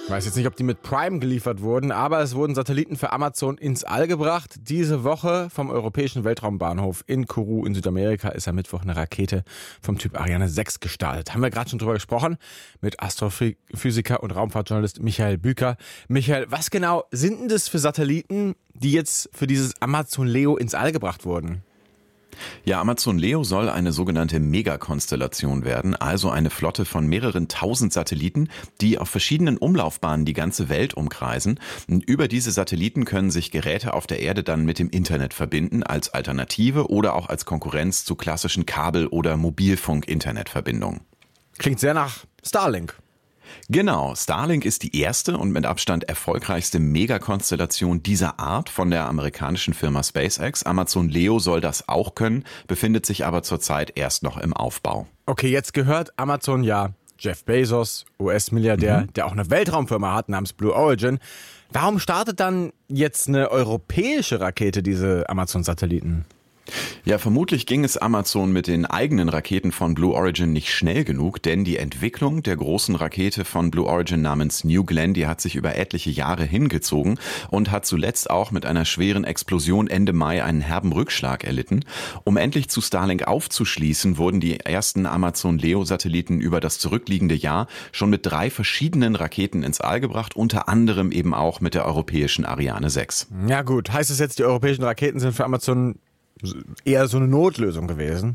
Ich weiß jetzt nicht, ob die mit Prime geliefert wurden, aber es wurden Satelliten für Amazon ins All gebracht. Diese Woche vom Europäischen Weltraumbahnhof in Kourou in Südamerika ist am Mittwoch eine Rakete vom Typ Ariane 6 gestartet. Haben wir gerade schon drüber gesprochen mit Astrophysiker und Raumfahrtjournalist Michael Büker. Michael, was genau sind denn das für Satelliten, die jetzt für dieses Amazon Leo ins All gebracht wurden? Ja, Amazon Leo soll eine sogenannte Megakonstellation werden, also eine Flotte von mehreren tausend Satelliten, die auf verschiedenen Umlaufbahnen die ganze Welt umkreisen. Und über diese Satelliten können sich Geräte auf der Erde dann mit dem Internet verbinden, als Alternative oder auch als Konkurrenz zu klassischen Kabel- oder Mobilfunk-Internetverbindungen. Klingt sehr nach Starlink. Genau, Starlink ist die erste und mit Abstand erfolgreichste Megakonstellation dieser Art von der amerikanischen Firma SpaceX. Amazon Leo soll das auch können, befindet sich aber zurzeit erst noch im Aufbau. Okay, jetzt gehört Amazon ja Jeff Bezos, US-Milliardär, der auch eine Weltraumfirma hat namens Blue Origin. Warum startet dann jetzt eine europäische Rakete diese Amazon-Satelliten? Ja, vermutlich ging es Amazon mit den eigenen Raketen von Blue Origin nicht schnell genug, denn die Entwicklung der großen Rakete von Blue Origin namens New Glenn, die hat sich über etliche Jahre hingezogen und hat zuletzt auch mit einer schweren Explosion Ende Mai einen herben Rückschlag erlitten. Um endlich zu Starlink aufzuschließen, wurden die ersten Amazon Leo-Satelliten über das zurückliegende Jahr schon mit 3 verschiedenen Raketen ins All gebracht, unter anderem eben auch mit der europäischen Ariane 6. Ja gut, heißt es jetzt, die europäischen Raketen sind für Amazon eher so eine Notlösung gewesen?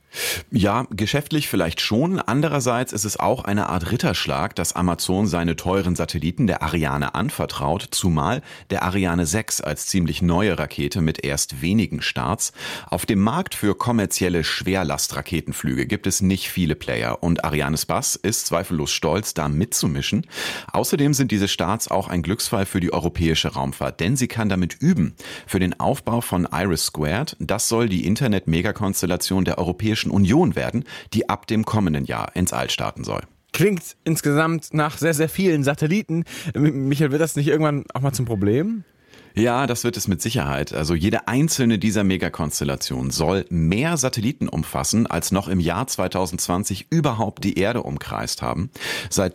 Ja, geschäftlich vielleicht schon. Andererseits ist es auch eine Art Ritterschlag, dass Amazon seine teuren Satelliten der Ariane anvertraut, zumal der Ariane 6 als ziemlich neue Rakete mit erst wenigen Starts. Auf dem Markt für kommerzielle Schwerlastraketenflüge gibt es nicht viele Player und Ariane Space ist zweifellos stolz, da mitzumischen. Außerdem sind diese Starts auch ein Glücksfall für die europäische Raumfahrt, denn sie kann damit üben. Für den Aufbau von IRIS², das soll die Internet-Megakonstellation der Europäischen Union werden, die ab dem kommenden Jahr ins All starten soll. Klingt insgesamt nach sehr, sehr vielen Satelliten. Michael, wird das nicht irgendwann auch mal zum Problem? Ja, das wird es mit Sicherheit. Also jede einzelne dieser Megakonstellationen soll mehr Satelliten umfassen, als noch im Jahr 2020 überhaupt die Erde umkreist haben. Seit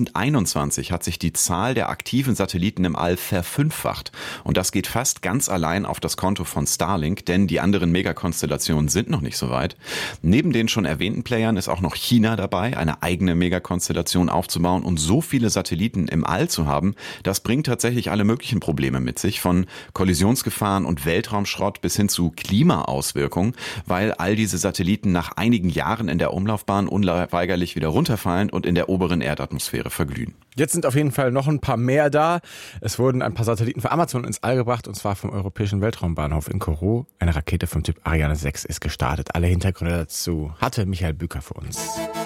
2021 hat sich die Zahl der aktiven Satelliten im All verfünffacht. Und das geht fast ganz allein auf das Konto von Starlink, denn die anderen Megakonstellationen sind noch nicht so weit. Neben den schon erwähnten Playern ist auch noch China dabei, eine eigene Megakonstellation aufzubauen und so viele Satelliten im All zu haben, das bringt tatsächlich alle möglichen Probleme mit sich. Von Kollisionsgefahren und Weltraumschrott bis hin zu Klimaauswirkungen, weil all diese Satelliten nach einigen Jahren in der Umlaufbahn unweigerlich wieder runterfallen und in der oberen Erdatmosphäre verglühen. Jetzt sind auf jeden Fall noch ein paar mehr da. Es wurden ein paar Satelliten für Amazon ins All gebracht, und zwar vom Europäischen Weltraumbahnhof in Kourou. Eine Rakete vom Typ Ariane 6 ist gestartet. Alle Hintergründe dazu hatte Michael Büker für uns.